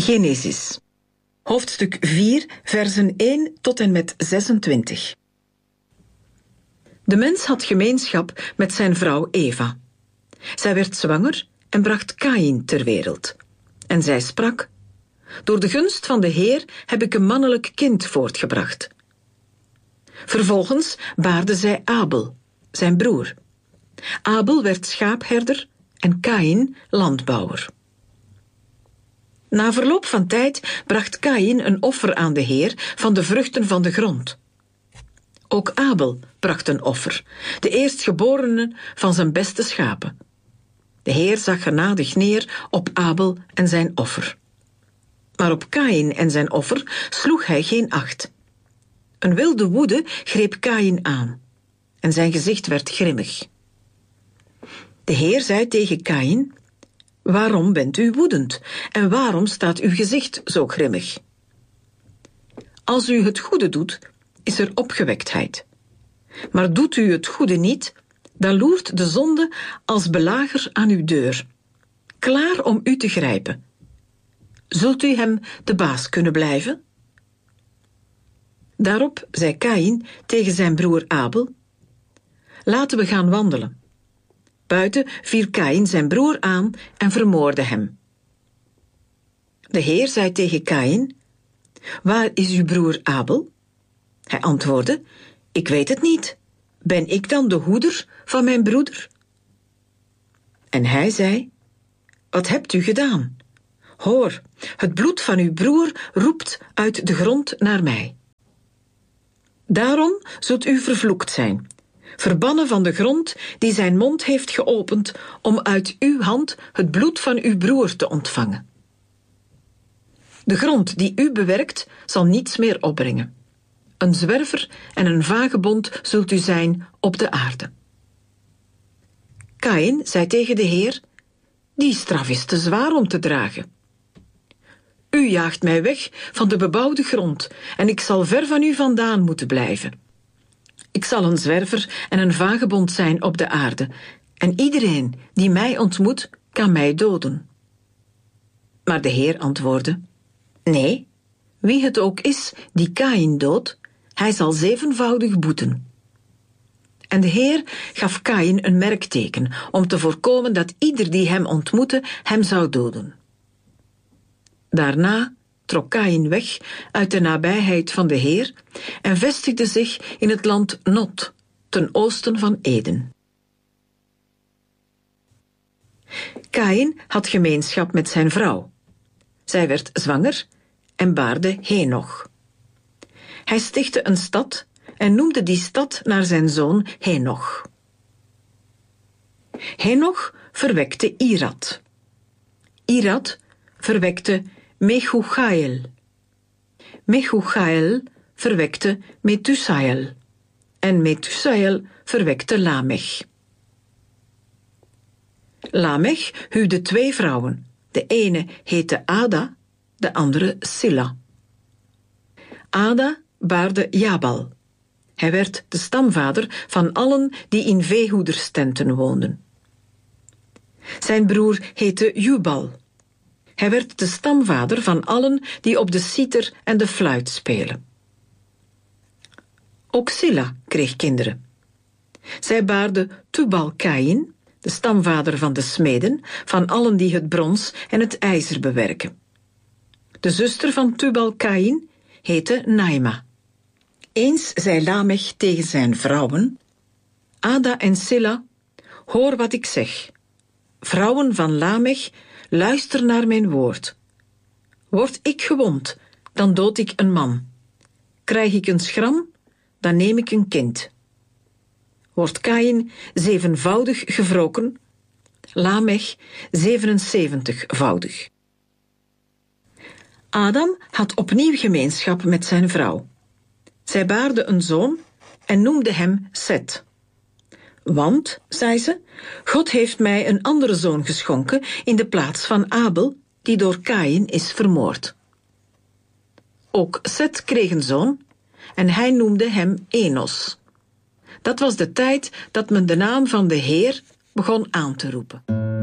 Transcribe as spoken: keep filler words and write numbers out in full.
Genesis. Hoofdstuk vier, versen één tot en met zesentwintig. De mens had gemeenschap met zijn vrouw Eva. Zij werd zwanger en bracht Kaïn ter wereld. En zij sprak: door de gunst van de Heer heb ik een mannelijk kind voortgebracht. Vervolgens baarde zij Abel, zijn broer. Abel werd schaapherder en Kaïn landbouwer. Na verloop van tijd bracht Kaïn een offer aan de Heer van de vruchten van de grond. Ook Abel bracht een offer, de eerstgeborene van zijn beste schapen. De Heer zag genadig neer op Abel en zijn offer. Maar op Kaïn en zijn offer sloeg hij geen acht. Een wilde woede greep Kaïn aan en zijn gezicht werd grimmig. De Heer zei tegen Kaïn: waarom bent u woedend en waarom staat uw gezicht zo grimmig? Als u het goede doet, is er opgewektheid. Maar doet u het goede niet, dan loert de zonde als belager aan uw deur, klaar om u te grijpen. Zult u hem de baas kunnen blijven? Daarop zei Kaïn tegen zijn broer Abel: laten we gaan wandelen. Buiten viel Kaïn zijn broer aan en vermoordde hem. De Heer zei tegen Kaïn: waar is uw broer Abel? Hij antwoordde: ik weet het niet. Ben ik dan de hoeder van mijn broeder? En hij zei: wat hebt u gedaan? Hoor, het bloed van uw broer roept uit de grond naar mij. Daarom zult u vervloekt zijn, verbannen van de grond die zijn mond heeft geopend om uit uw hand het bloed van uw broer te ontvangen. De grond die u bewerkt zal niets meer opbrengen. Een zwerver en een vagebond zult u zijn op de aarde. Kaïn zei tegen de Heer: die straf is te zwaar om te dragen. U jaagt mij weg van de bebouwde grond en ik zal ver van u vandaan moeten blijven. Ik zal een zwerver en een vagebond zijn op de aarde en iedereen die mij ontmoet kan mij doden. Maar de Heer antwoordde: nee, wie het ook is die Kaïn doodt, hij zal zevenvoudig boeten. En de Heer gaf Kaïn een merkteken om te voorkomen dat ieder die hem ontmoette hem zou doden. Daarna trok Kaïn weg uit de nabijheid van de Heer en vestigde zich in het land Nod, ten oosten van Eden. Kaïn had gemeenschap met zijn vrouw. Zij werd zwanger en baarde Henoch. Hij stichtte een stad en noemde die stad naar zijn zoon Henoch. Henoch verwekte Irad. Irad verwekte Mechuchael. Mechuchael verwekte Methusael. En Methusael verwekte Lamech. Lamech huwde twee vrouwen. De ene heette Ada, de andere Silla. Ada baarde Jabal. Hij werd de stamvader van allen die in veehoederstenten woonden. Zijn broer heette Jubal. Hij werd de stamvader van allen die op de citer en de fluit spelen. Ook Silla kreeg kinderen. Zij baarde Tubal-Kaïn, de stamvader van de smeden, van allen die het brons en het ijzer bewerken. De zuster van Tubal-Kaïn heette Naima. Eens zei Lamech tegen zijn vrouwen: Ada en Silla, hoor wat ik zeg. Vrouwen van Lamech, luister naar mijn woord. Word ik gewond, dan dood ik een man. Krijg ik een schram, dan neem ik een kind. Wordt Kaïn zevenvoudig gewroken, Lamech zevenenzeventigvoudig. Adam had opnieuw gemeenschap met zijn vrouw. Zij baarde een zoon en noemde hem Set. Want, zei ze, God heeft mij een andere zoon geschonken in de plaats van Abel, die door Kaïn is vermoord. Ook Set kreeg een zoon en hij noemde hem Enos. Dat was de tijd dat men de naam van de Heer begon aan te roepen.